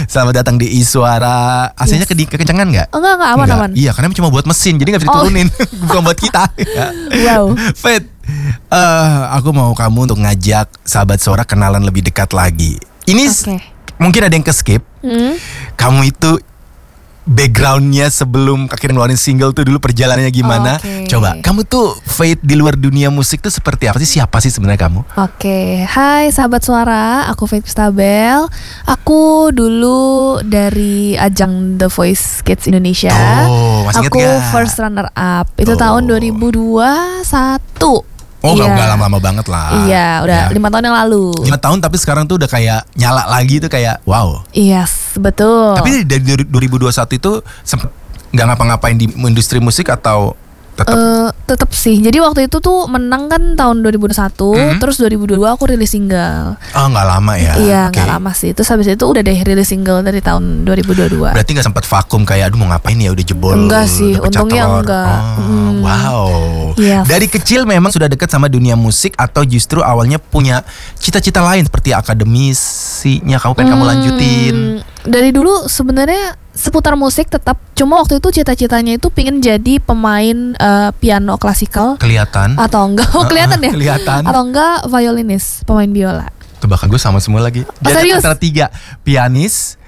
Selamat datang di Iswara. AC-nya kekencangan nggak? Enggak, aman. Iya, karena cuma buat mesin, jadi nggak bisa diturunin. Bukan buat kita. Wow. Faith, aku mau kamu untuk ngajak sahabat Suara kenalan lebih dekat lagi. Ini mungkin ada yang keskip. Kamu itu backgroundnya sebelum akhirnya ngeluarin single tuh dulu perjalanannya gimana? Coba, kamu tuh Faith di luar dunia musik tuh seperti apa sih? Siapa sih sebenarnya kamu? Hai sahabat Suara, aku Faith Christabel. Aku dulu dari ajang The Voice Kids Indonesia. Masih inget aku gak? First runner up. Itu tahun 2021. Gak lama banget lah. Iya, udah 5 tahun yang lalu. 5 tahun tapi sekarang tuh udah kayak nyala lagi tuh kayak wow. Yes, betul. Tapi dari 2021 itu sempet gak ngapa-ngapain di industri musik atau tetap sih. Jadi waktu itu tuh menang kan tahun 2021, terus 2022 aku rilis single. Gak lama ya? Iya, gak lama sih. Terus habis itu udah deh rilis single dari tahun 2022. Berarti gak sempat vakum kayak aduh mau ngapain ya, udah jebol. Enggak sih, untungnya enggak. Wow. Yes. Dari kecil memang sudah dekat sama dunia musik atau justru awalnya punya cita-cita lain seperti akademisinya kamu pengen kamu lanjutin? Dari dulu sebenarnya seputar musik tetap, cuma waktu itu cita-citanya itu pingin jadi pemain piano klasikal. Kelihatan. Atau enggak? Kelihatan ya? Kelihatan. Atau enggak violinis, pemain biola. Tebakan gue sama semua lagi. Dia antara 3, pianis,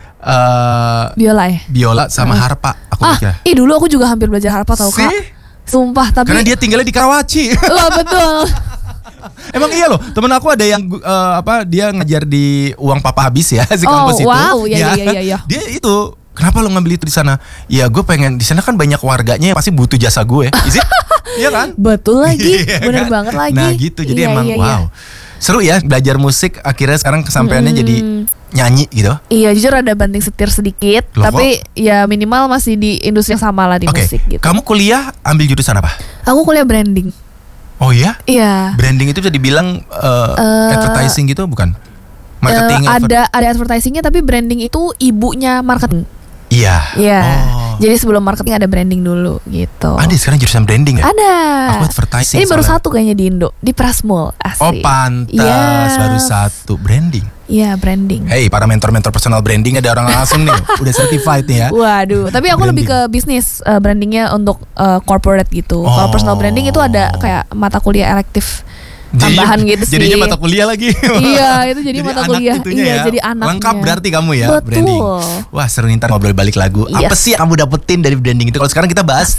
biola sama harpa. Aku mikir. Dulu aku juga hampir belajar harpa tau Kak. Sumpah, tapi karena dia tinggalnya di Karawaci. Betul. Emang iya loh, temen aku ada yang dia ngajar di Uang Papa Habis ya, si kampus itu. Wow, iya. Dia itu, kenapa lo ngambil itu di sana? Ya gue pengen, di sana kan banyak warganya yang pasti butuh jasa gue. Iya kan? Betul lagi, bener kan? Banget lagi. Nah gitu, jadi wow. Seru ya belajar musik, akhirnya sekarang kesampaiannya jadi nyanyi gitu. Iya, jujur ada banting setir sedikit. Loh, tapi ya minimal masih di industri yang sama lah di musik gitu. Kamu kuliah ambil jurusan apa? Aku kuliah branding. Oh iya? Iya. Branding itu bisa dibilang advertising gitu bukan? Marketing. Ada advertisingnya, tapi branding itu ibunya marketing. Iya. Jadi sebelum marketing ada branding dulu gitu. Ada sekarang jurusan branding ya? Ada. Aku advertising. Ini baru satu kayaknya di Indo, di Prasmul. Asik. Oh pantas, baru satu branding. Iya, branding. Hey, para mentor-mentor personal branding ada orang langsung nih, udah certified nih ya. Waduh, tapi aku lebih ke bisnis, brandingnya untuk corporate gitu. Kalau personal branding itu ada kayak mata kuliah elektif tambahan gitu sih. Jadinya mata kuliah lagi. Iya, itu jadi mata kuliah. Iya, jadi anaknya. Lengkap berarti kamu ya. Betul. Branding. Wah, seru nih, ntar ngobrol balik lagu. Apa sih yang kamu dapetin dari branding itu? Kalau sekarang kita bahas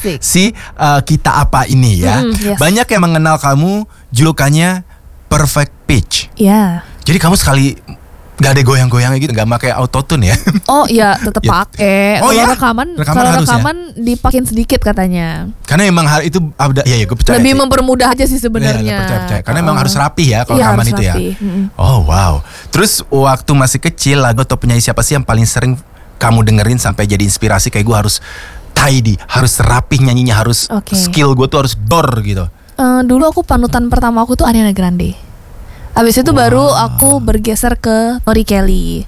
Kita Apa ini ya. Banyak yang mengenal kamu julukannya Perfect Pitch. Iya. Jadi kamu sekali gak ada goyang-goyangnya gitu, gak pakai autotune ya? Oh iya, tetap pakai. Kalau rekaman dipakein sedikit katanya. Karena emang hal itu ada, ya gue percaya. Lebih mempermudah aja sih sebenarnya. Percaya. Karena emang harus rapih ya kalau rekaman itu ya. Oh wow. Terus waktu masih kecil lagu atau penyanyi siapa sih yang paling sering kamu dengerin sampai jadi inspirasi kayak gue harus tidy, harus rapih nyanyinya, harus skill gue tuh harus dor gitu. Dulu aku panutan pertama aku tuh Ariana Grande. Abis itu baru aku bergeser ke Tori Kelly.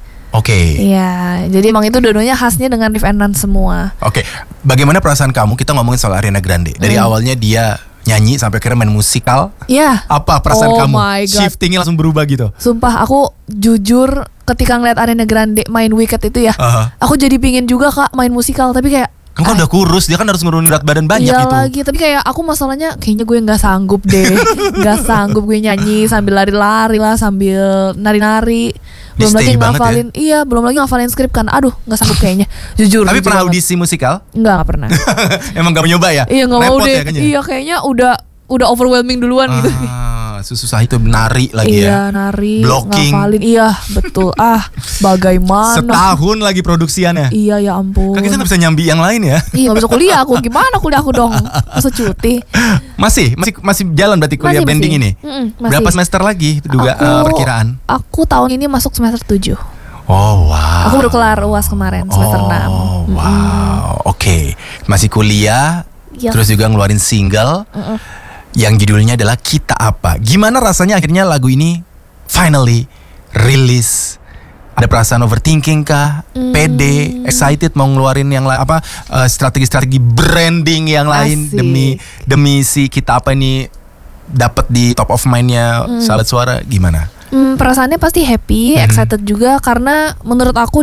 Iya, jadi emang itu dua-duanya khasnya dengan riff and dance semua. Bagaimana perasaan kamu? Kita ngomongin soal Ariana Grande. Dari awalnya dia nyanyi sampai akhirnya main musikal. Iya. Apa perasaan kamu? Shiftingnya langsung berubah gitu. Sumpah, aku jujur ketika ngeliat Ariana Grande main Wicked itu ya, aku jadi pingin juga Kak main musikal, tapi kayak kan udah kurus, dia kan harus nurunin berat badan banyak gitu. Iya lagi, tapi kayak aku masalahnya kayaknya gue gak sanggup deh. Gak sanggup gue nyanyi sambil lari-lari lah, sambil nari-nari. Belum lagi ngafalin, belum lagi ngafalin skrip kan. Aduh, gak sanggup kayaknya. Jujur. Tapi pernah audisi musikal? Gak pernah. Emang gak mau nyoba ya? Iya, gak mau deh. Ya, iya, kayaknya udah overwhelming duluan gitu. Susah itu nari lagi ya. Iya, nari, blocking. Ngafalin. Iya, betul. Bagaimana? Setahun lagi produksiannya. Iya, ya ampun. Kan kita gak bisa nyambi yang lain ya. Iya, gak bisa kuliah aku. Gimana kuliah aku dong? Masa cuti. Masih jalan berarti kuliah branding ini? Berapa semester lagi juga perkiraan? Aku tahun ini masuk semester 7. Oh wow. Aku baru kelar UAS kemarin semester 6. Wow, masih kuliah. Terus juga ngeluarin single yang judulnya adalah Kita Apa. Gimana rasanya akhirnya lagu ini finally rilis? Ada perasaan overthinking kah? Pede, excited mau ngeluarin yang strategi-strategi branding yang lain demi si Kita Apa ini dapat di top of mind-nya sahabat Suara, gimana? Perasaannya pasti happy, excited juga karena menurut aku